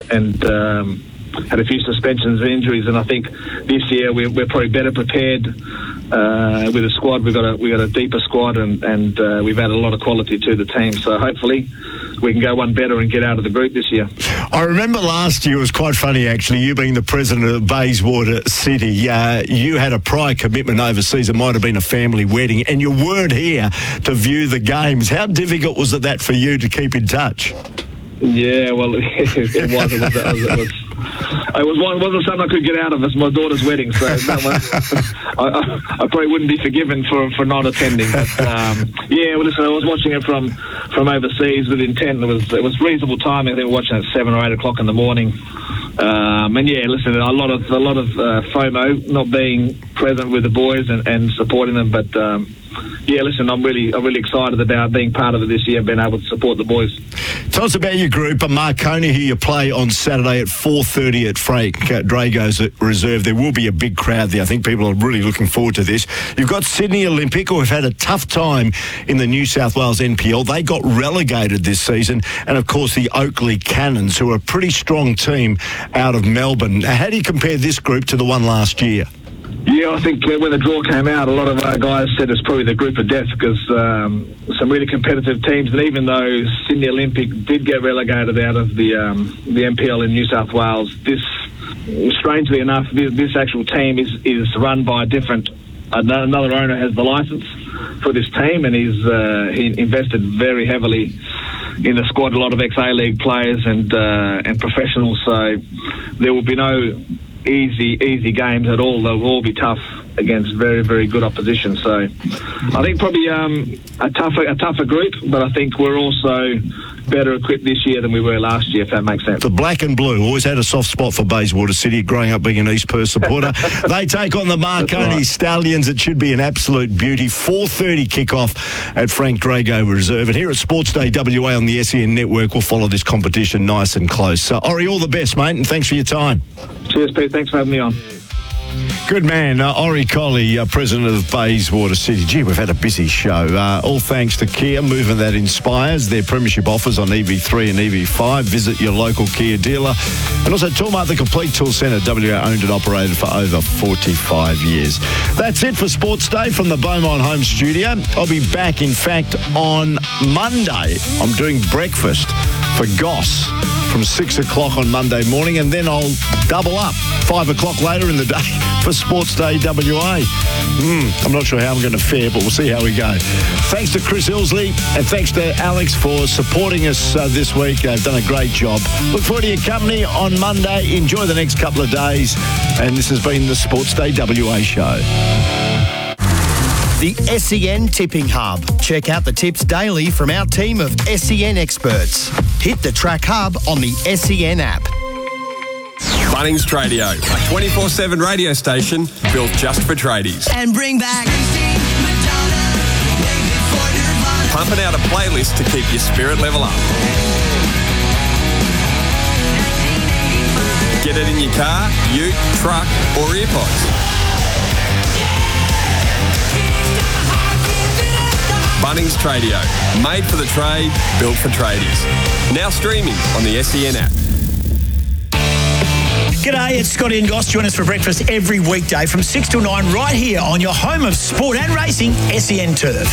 had a few suspensions and injuries, and I think this year we're probably better prepared with the squad. We've got a deeper squad, and we've added a lot of quality to the team. So hopefully we can go one better and get out of the group this year. I remember last year, it was quite funny actually, you being the president of Bayswater City, you had a prior commitment overseas. It might have been a family wedding, and you weren't here to view the games. How difficult was that for you to keep in touch? Yeah, well, it wasn't something I could get out of. It's my daughter's wedding, so that one, I probably wouldn't be forgiven for not attending. But well, listen, I was watching it from overseas with intent. It was reasonable timing. They were watching at 7 or 8 o'clock in the morning. Listen, a lot of FOMO, not being present with the boys and supporting them, but. Listen, I'm really excited about being part of it this year, being able to support the boys. Tell us about your group. Marconi, who you play on Saturday at 4:30 at Frank Drago's Reserve. There will be a big crowd there. I think people are really looking forward to this. You've got Sydney Olympic, who have had a tough time in the New South Wales NPL. They got relegated this season. And, of course, the Oakleigh Cannons, who are a pretty strong team out of Melbourne. How do you compare this group to the one last year? Yeah, I think when the draw came out, a lot of our guys said it's probably the group of death because some really competitive teams. And even though Sydney Olympic did get relegated out of the NPL in New South Wales, strangely enough, this actual team is run by another owner has the license for this team, and he invested very heavily in the squad. A lot of ex-A-League players and professionals. So there will be no easy games at all. They'll all be tough against very, very good opposition. So I think probably a tougher group, but I think we're also better equipped this year than we were last year, if that makes sense. The black and blue always had a soft spot for Bayswater City, growing up being an East Perth supporter. They take on the Marconi Stallions. It should be an absolute beauty. 4:30 kickoff at Frank Drago Reserve. And here at Sports Day WA on the SEN Network, we'll follow this competition nice and close. So, Ori, all the best, mate, and thanks for your time. Cheers, Pete. Thanks for having me on. Good man, Ori Colley, President of Bayswater City. Gee, we've had a busy show. All thanks to Kia, movement that inspires. Their premiership offers on EV3 and EV5. Visit your local Kia dealer. And also Toolmart, the complete tool centre, WA owned and operated for over 45 years. That's it for Sports Day from the Beaumont Home Studio. I'll be back, in fact, on Monday. I'm doing breakfast for Goss from 6 o'clock on Monday morning, and then I'll double up 5 o'clock later in the day for Sports Day WA. I'm not sure how I'm going to fare, but we'll see how we go. Thanks to Chris Ilsley, and thanks to Alex for supporting us this week. They've done a great job. Look forward to your company on Monday. Enjoy the next couple of days, and this has been the Sports Day WA show. The SEN Tipping Hub. Check out the tips daily from our team of SEN experts. Hit the Track Hub on the SEN app. Bunnings Tradio, a 24/7 radio station built just for tradies. And bring back Pumping out a playlist to keep your spirit level up. Get it in your car, ute, truck or earpods. Bunnings Tradio, made for the trade, built for tradies. Now streaming on the SEN app. G'day, it's Scotty and Goss. Join us for breakfast every weekday from 6 till 9 right here on your home of sport and racing, SEN Turf.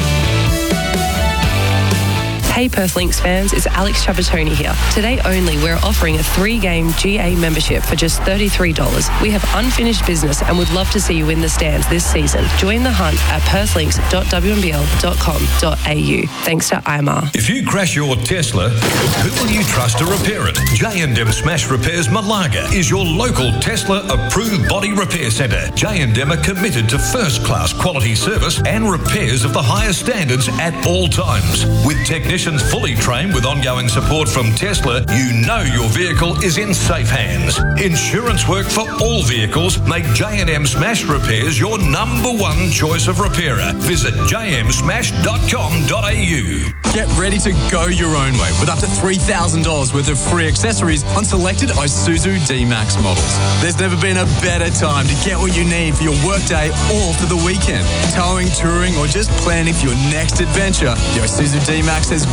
Hey Perth Lynx fans, it's Alex Trapattoni here. Today only, we're offering a 3-game GA membership for just $33. We have unfinished business and would love to see you in the stands this season. Join the hunt at perthlinks.wnbl.com.au. Thanks to IMAR. If you crash your Tesla, who will you trust to repair it? J&M Smash Repairs Malaga is your local Tesla approved body repair centre. J&M are committed to first-class quality service and repairs of the highest standards at all times. With technicians fully trained with ongoing support from Tesla, you know your vehicle is in safe hands. Insurance work for all vehicles make J&M Smash Repairs your #1 choice of repairer. Visit jmsmash.com.au. Get ready to go your own way with up to $3,000 worth of free accessories on selected Isuzu D-Max models. There's never been a better time to get what you need for your workday or for the weekend. Towing, touring, or just planning for your next adventure, the Isuzu D-Max has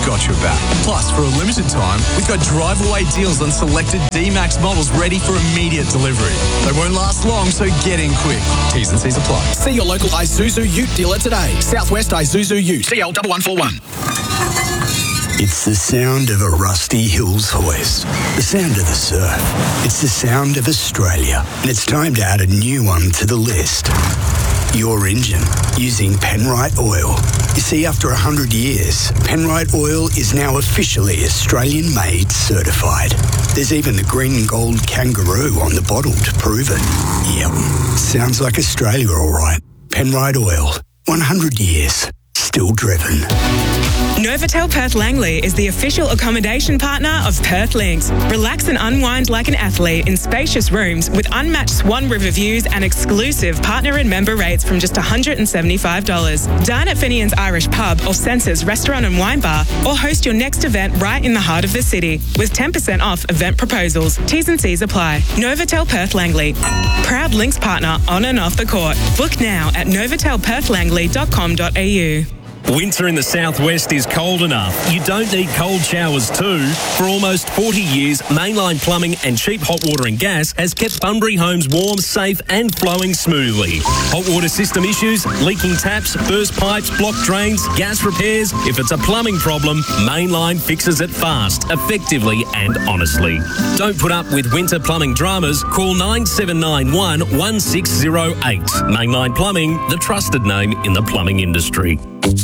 got your back. Plus, for a limited time, we've got drive-away deals on selected D-Max models ready for immediate delivery. They won't last long, so get in quick. T's and C's apply. See your local Isuzu Ute dealer today. Southwest Isuzu Ute. CL 1141. It's the sound of a Rusty Hills hoist, the sound of the surf. It's the sound of Australia. And it's time to add a new one to the list. Your engine, using Penrite Oil. You see, after 100 years, Penrite Oil is now officially Australian-made certified. There's even the green and gold kangaroo on the bottle to prove it. Yep, sounds like Australia all right. Penrite Oil, 100 years, still driven. Novotel Perth Langley is the official accommodation partner of Perth Links. Relax and unwind like an athlete in spacious rooms with unmatched Swan River views and exclusive partner and member rates from just $175. Dine at Finian's Irish Pub or Senses Restaurant and Wine Bar, or host your next event right in the heart of the city with 10% off event proposals. T's and C's apply. Novotel Perth Langley. Proud Links partner on and off the court. Book now at novotelperthlangley.com.au. Winter in the southwest is cold enough. You don't need cold showers too. For almost 40 years, Mainline Plumbing and Cheap Hot Water and Gas has kept Bunbury homes warm, safe and flowing smoothly. Hot water system issues, leaking taps, burst pipes, blocked drains, gas repairs. If it's a plumbing problem, Mainline fixes it fast, effectively and honestly. Don't put up with winter plumbing dramas. Call 9791 1608. Mainline Plumbing, the trusted name in the plumbing industry.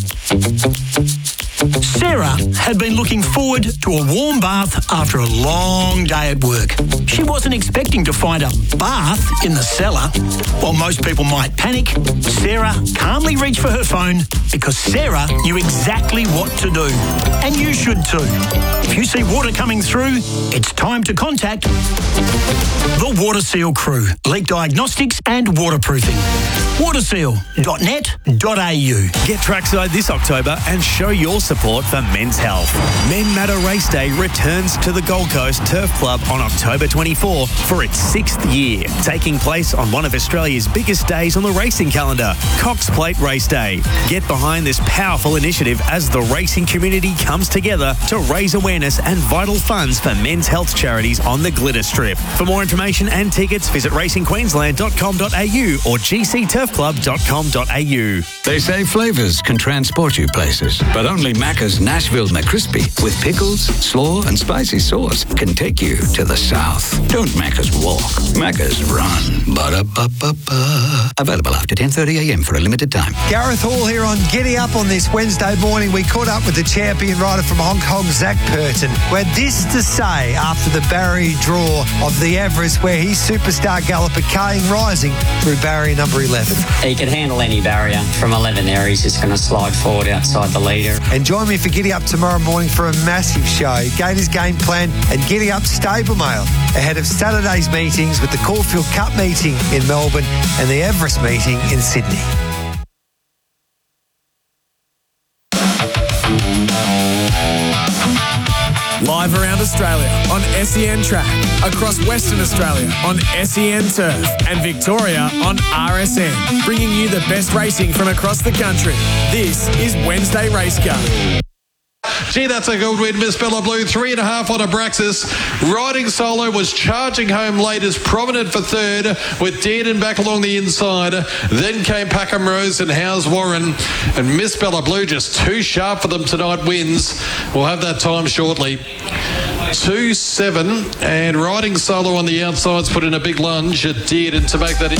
Sarah had been looking forward to a warm bath after a long day at work. She wasn't expecting to find a bath in the cellar. While most people might panic, Sarah calmly reached for her phone because Sarah knew exactly what to do. And you should too. If you see water coming through, it's time to contact the Water Seal crew. Leak diagnostics and waterproofing. waterseal.net.au. Get trackside this October and show your support for men's health. Men Matter Race Day returns to the Gold Coast Turf Club on October 24 for its 6th year, taking place on one of Australia's biggest days on the racing calendar, Cox Plate Race Day. Get behind this powerful initiative as the racing community comes together to raise awareness and vital funds for men's health charities on the Glitter Strip. For more information and tickets, visit racingqueensland.com.au or gcturfclub.com.au. They say flavours can transport you places, but only Macca's Nashville McCrispy with pickles, slaw and spicy sauce can take you to the south. Don't Macca's walk, Macca's run. Ba-da-ba-ba-ba. Available after 10:30am for a limited time. Gareth Hall here on Giddy Up on this Wednesday morning. We caught up with the champion rider from Hong Kong, Zach Purton, who had this to say after the barrier draw of the Everest, where his superstar galloper Kane Rising through barrier number 11. He can handle any barrier. From 11 there, he's just going to slide forward outside the leader. And join me for Giddy Up tomorrow morning for a massive show. Gators game plan and Giddy Up stable mail ahead of Saturday's meetings with the Caulfield Cup meeting in Melbourne and the Everest meeting in Sydney. Live around Australia on SEN Track, across Western Australia on SEN Turf, and Victoria on RSN, bringing you the best racing from across the country. This is Wednesday Race Car. Gee, that's a good win, Miss Bella Blue. 3.5 on Abraxas. Riding Solo was charging home late as Prominent for third, with Dearden back along the inside. Then came Packham Rose and Howes Warren. And Miss Bella Blue just too sharp for them tonight wins. We'll have that time shortly. 2-7, and Riding Solo on the outsides put in a big lunge at Dearden to make that in.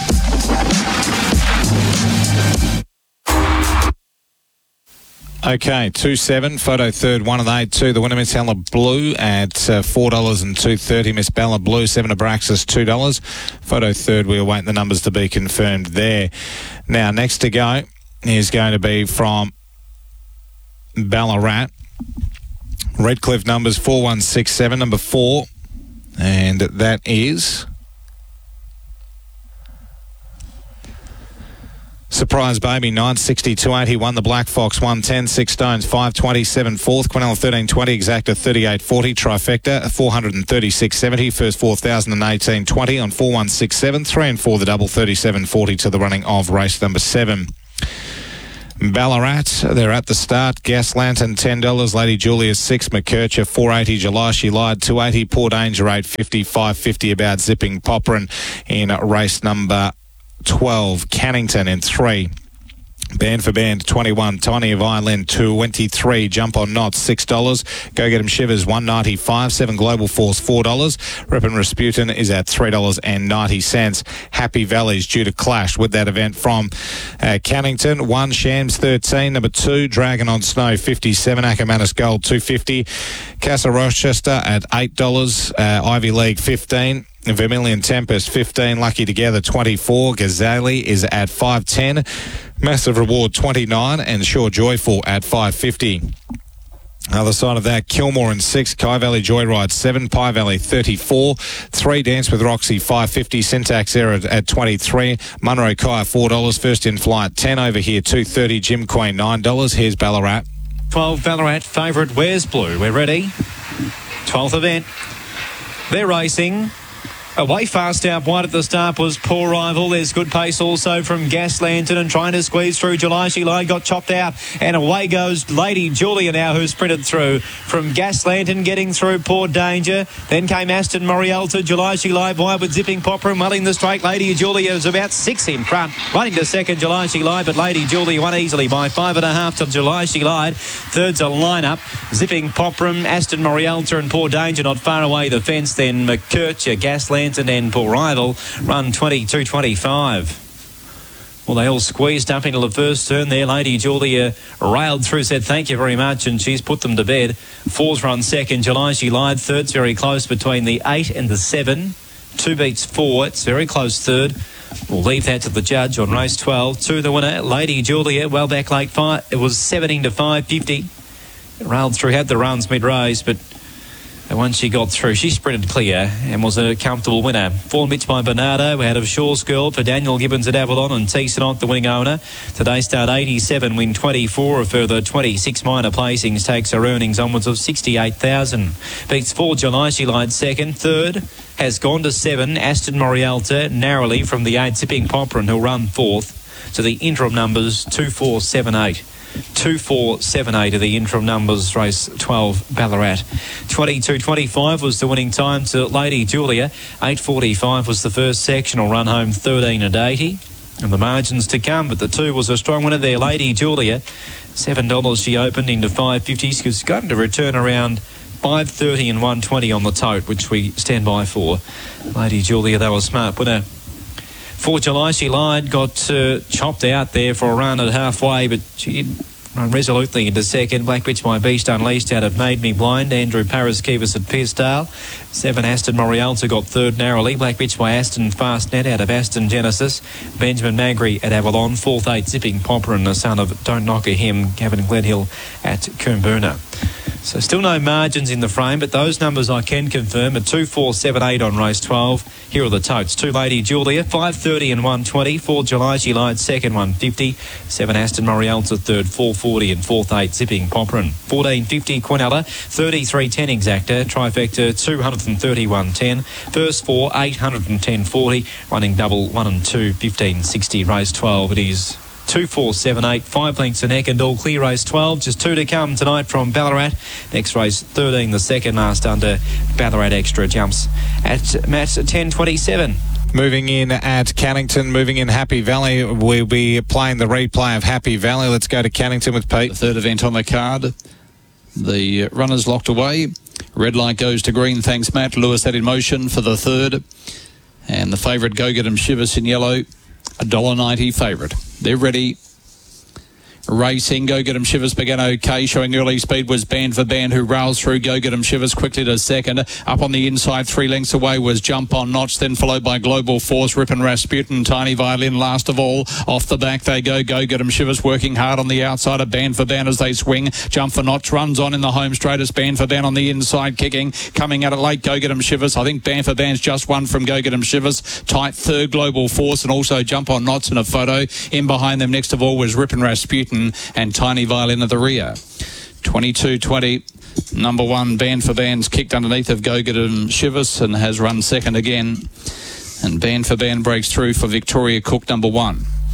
Okay, 2-7, Photo third, 1 and 8-2. The winner, Miss Bella Blue, at $4 and $2.30. Miss Bella Blue, 7 Abraxas, $2. Photo third, we'll wait the numbers to be confirmed there. Now, next to go is going to be from Ballarat. Redcliffe numbers 4167, number 4. And that is Surprise Baby, 960-280. He won the Black Fox, 110, 6 stones, 527 fourth. Quinella 1320, Exacta 3840. Trifecta 436.70. First 4,018.20 on 4167. 3 and 4 the double, 37.40 to the running of race number 7. Ballarat, they're at the start. Gas Lantern, $10. Lady Julia, 6. McKercher, $4.80. July She Lied, $2.80. Poor Danger, $8.50. $5.50 about Zipping Popperin in race number 12. Cannington in 3. Band for Band, 21. Tiny Violin, 23. Jump on Knots, $6. Go Get 'em Shivers, $1.95. 7 Global Force, $4. Rip and Rasputin is at $3.90. Happy Valley's due to clash with that event from Cannington. 1 Shams, 13. Number 2 Dragon on Snow, 57. Ackermanis Gold, $2.50. Casa Rochester at $8. Ivy League, 15. Vermilion Tempest, 15. Lucky Together, 24. Gazelle is at $5.10. Massive Reward, 29. And Sure Joyful at $5.50. Other side of that, Kilmore in 6, Kai Valley Joyride 7, Pie Valley 34, 3 Dance with Roxy $5.50, Syntax Error at 23, Munro Kaya $4, First in Flight 10 over here, $2.30, Jim Queen $9. Here's Ballarat. 12 Ballarat favourite Where's Blue. We're ready. 12th event. They're racing. Away fast out wide at the start was Poor Rival. There's good pace also from Gas Lantern and trying to squeeze through. July She Lied got chopped out and away goes Lady Julia now, who sprinted through from Gas Lantern, getting through Poor Danger. Then came Aston Morialta. July She Lied wide with Zipping Popper and welling the straight. Lady Julia is about 6 in front, running to second July She Lied, but Lady Julia won easily by 5.5 to July She Lied. Third's a lineup. Zipping Popperum, Aston Morialta and Poor Danger not far away the fence. Then McKercher, Gas Lantern and Poor Rival run 22.25. Well, they all squeezed up into the first turn there. Lady Julia railed through, said thank you very much, and she's put them to bed. 4's run second. July She Lied. Third's very close between the 8 and the 7. 2 beats 4. It's very close third. We'll leave that to the judge on race 12. To the winner, Lady Julia, well back late 5. It was 17 to 5.50. Railed through, had the runs mid-race, but once she got through, she sprinted clear and was a comfortable winner. 4 Mitch by Bernardo, ahead of Shaw's Girl for Daniel Gibbons at Avalon, and T-Sonot, the winning owner. Today start 87, win 24, a further 26 minor placings, takes her earnings onwards of 68,000. Beats 4 July She Lied second. Third has gone to 7, Aston Morialta, narrowly from the 8 Zipping Popper, and he'll run 4th. So the interim numbers 2, 4, 7, 8. 2, 4, 7, 8 are the interim numbers, race 12 Ballarat. 22.25 was the winning time to Lady Julia. 8.45 was the first sectional, run home 13 at 80. And the margins to come, but the 2 was a strong winner there. Lady Julia, $7 she opened into 5.50. She's going to return around 5.30 and 1.20 on the tote, which we stand by for. Lady Julia, they were smart winner. 4 July She Lied, got chopped out there for a run at halfway, but she did run resolutely into second. Black Witch My Beast Unleashed out of Made Me Blind. Andrew Paraskevas at Piersdale. 7 Aston Morialta got third narrowly. Black Witch by Aston Fastnet out of Aston Genesis. Benjamin Magri at Avalon. 4th 8 Zipping Popper and the son of Don't Knock a Him, Gavin Glenhill at Coomboona. So still no margins in the frame, but those numbers I can confirm are 2, 4, 7, 8 on race 12. Here are the totes. 2 Lady Julia, 5.30 and 1.20. 4 July She Lied, second, 1.50. 7 Aston Morialta, third, 4.40 and 4th 8 Zipping Popperin. 14.50 Quinella, 33.10 exacta. Trifecta, 231.10. First 4, 810.40. Running double 1 and 2, 15.60. Race 12 it is. 2, 4, 7, 8, 5 lengths a neck and all clear race 12. Just 2 to come tonight from Ballarat. Next race 13, the second last under Ballarat Extra jumps at match 10.27. Moving in at Cannington, moving in Happy Valley. We'll be playing the replay of Happy Valley. Let's go to Cannington with Pete. The third event on the card. The runners locked away. Red light goes to green. Thanks, Matt. Lewis set in motion for the third. And the favourite Go Get 'em Shivers in yellow. $1.90 favourite. They're ready. Racing, Go Get 'em Shivers began okay, showing early speed was Band for Band, who rails through. Go Get 'em Shivers quickly to second. Up on the inside, 3 lengths away was Jump on Notch, then followed by Global Force, Rip and Rasputin, Tiny Violin last of all. Off the back they go. Go Get 'em Shivers working hard on the outside of Band for Band as they swing. Jump for Notch runs on in the home straight as Band for Band on the inside kicking. Coming at it late, Go Get 'em Shivers. I think Band for Band's just one from Go Get 'em Shivers. Tight third, Global Force, and also Jump on Notch in a photo. In behind them next of all was Rip and Rasputin and Tiny Violin at the rear. 22.20. Number 1, Band for Band's kicked underneath of Go Get 'em Shivers and has run second again. And Band for Band breaks through for Victoria Cook, number 1.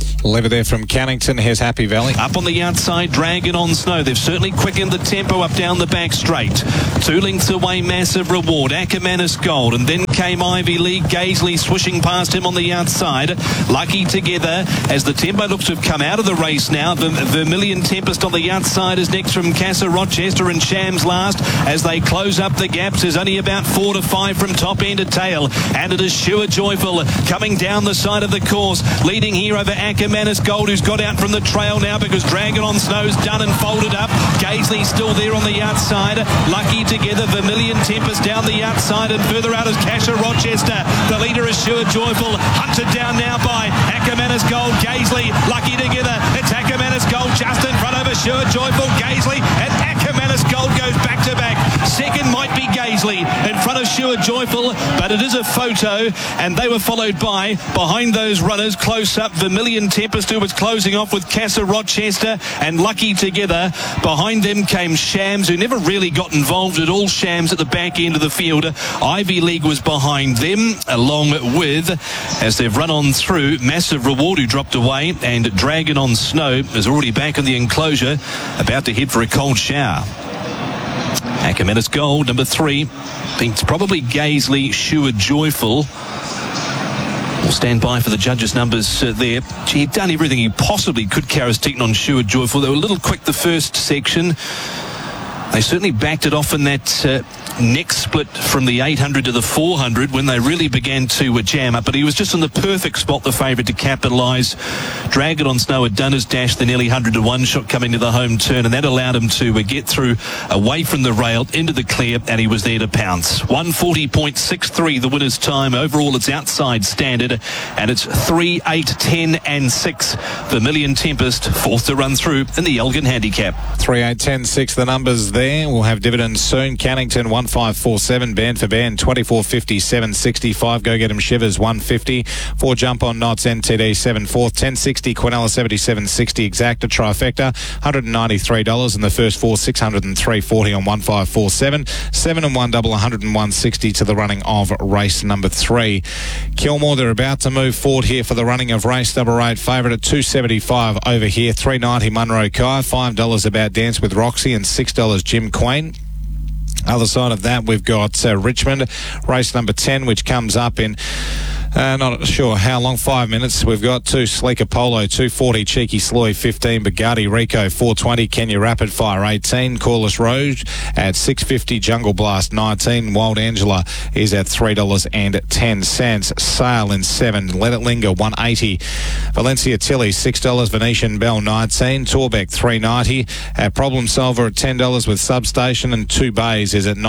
Lever there from Cannington. Here's Happy Valley. Up on the outside, Dragon on Snow. They've certainly quickened the tempo up down the back straight. 2 lengths away, Massive Reward. Ackermanis Gold. And then came Ivy League. Gaisley swishing past him on the outside. Lucky Together as the tempo looks to have come out of the race now. Vermilion Tempest on the outside is next from Casa Rochester, and Shams last as they close up the gaps. There's only about 4 to 5 from top end to tail. And it is Sure Joyful coming down the side of the course. Leading here over Ackermanis Gold, who's got out from the trail now because Dragon on Snow's done and folded up. Gaisley still there on the outside. Lucky Together, Vermilion Tempest down the outside, and further out is Casa Rochester. The leader is Sure Joyful, hunted down now by Ackermanis Gold. Gaisley, Lucky Together. It's Ackermanis Gold just in front of Sure Joyful. Gaisley and Ackermanis Gold goes back to back. Second might be Gaisley in front of Sure Joyful, but it is a photo, and they were followed by, behind those runners, close up, Vermilion Tempest, who was closing off with Casa Rochester and Lucky Together. Behind them came Shams, who never really got involved at all. Shams at the back end of the field. Ivy League was behind them, along with, as they've run on through, Massive Reward, who dropped away, and Dragon on Snow is already back in the enclosure, about to head for a cold shower. Ackermanis Gold, number 3. Thinks probably Gaisley, Sure Joyful. We'll stand by for the judges' numbers there. Gee, he'd done everything he possibly could, Karis Deaton, on Sure Joyful. They were a little quick the first section. They certainly backed it off in that next split from the 800 to the 400 when they really began to jam up, but he was just in the perfect spot, the favourite, to capitalise. Dragon on Snow had done his dash, the nearly 100 to 1 shot coming to the home turn, and that allowed him to get through away from the rail into the clear, and he was there to pounce. 140.63 the winner's time. Overall it's outside standard, and it's 3, 8, 10 and 6. Vermilion Tempest fourth to run through in the Elgin Handicap. 3, 8, 10, 6 the numbers there. We'll have dividends soon. Cannington 1547, band for band 2457.65. Go Get 'em Shivers 150. 4 Jump on Knots NTD 74. 1060 Quinella 77.60 Exacta Trifecta $193, and the first 4 603.40 on 1547. 7 and 1 double 101.60 to the running of race number 3. Kilmore, they're about to move forward here for the running of race number 8. Favourite at 275 over here. 390 Munro Kai, $5 About Dance with Roxy, and $6 Jim Quain. Other side of that, we've got Richmond, race number 10, which comes up in not sure how long, 5 minutes. We've got 2 Sleek Apollo, 240 Cheeky Sloy 15, Bugatti Rico 420, Kenya Rapid Fire 18, Corliss Road at 650, Jungle Blast 19, Wild Angela is at $3.10, Sail in 7, Let It Linger 180, Valencia Tilly $6, Venetian Bell 19, Torbeck 390, Problem Solver at $10 with Substation, and 2 Bays is at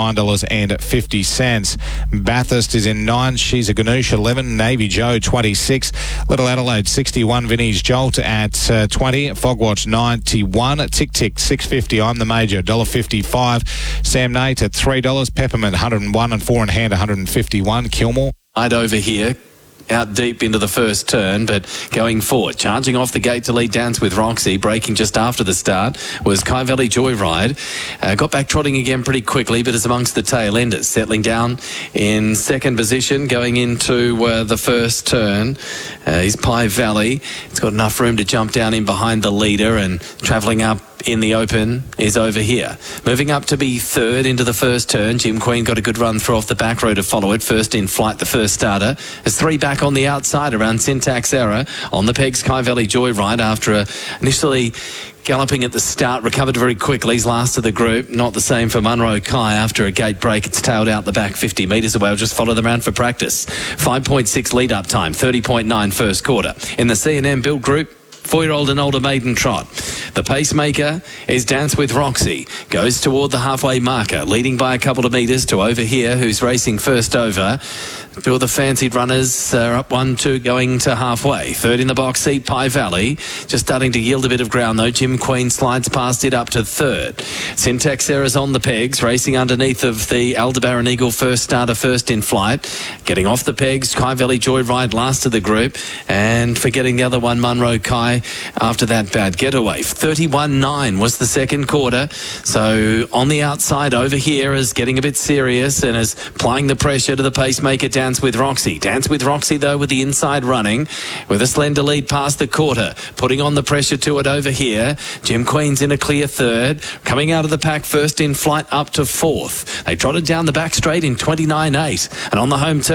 $9.50. Bathurst is in 9, She's a Ganoush 11, Navy Joe 26, Little Adelaide 61, Vinnie's Jolt at 20, Fogwatch 91, Tick Tick 650, I'm the Major $1.55, Sam Nate at $3, Peppermint 101, and 4 in Hand 151. Kilmore. I'd over here. Out deep into the first turn, but going forward, charging off the gate to lead Dance with Roxy, breaking just after the start was Kai Valley Joyride. Got back trotting again pretty quickly, but is amongst the tail enders, settling down in second position going into the first turn is Pie Valley. It's got enough room to jump down in behind the leader, and travelling up in the open is over here. Moving up to be third into the first turn, Jim Queen got a good run through off the back row to follow it. First in flight, the first starter. There's 3 back on the outside around Syntax Error. On the pegs, Kai Valley Joyride, after initially galloping at the start, recovered very quickly. He's last of the group. Not the same for Munro Kai. After a gate break, it's tailed out the back 50 metres away. I'll just follow them around for practice. 5.6 lead-up time, 30.9 first quarter. In the C&M Build Group, 4-year-old and older maiden trot. The pacemaker is Dance with Roxy. Goes toward the halfway marker, leading by a couple of metres to over here, who's racing first over. 2 of the fancied runners are up 1-2 going to halfway. Third in the box seat, Pie Valley. Just starting to yield a bit of ground though. Jim Queen slides past it up to third. Syntax Error's on the pegs, racing underneath of the Aldebaran Eagle first starter, first in flight. Getting off the pegs, Kai Valley Joyride last of the group. And forgetting the other one, Munro Kai, by after that bad getaway. 31-9 was the second quarter. So on the outside over here is getting a bit serious and is applying the pressure to the pacemaker Dance with Roxy. Dance with Roxy, though, with the inside running, with a slender lead past the quarter, putting on the pressure to it over here. Jim Queen's in a clear third, coming out of the pack first in flight up to fourth. They trotted down the back straight in 29.8, and on the home turn,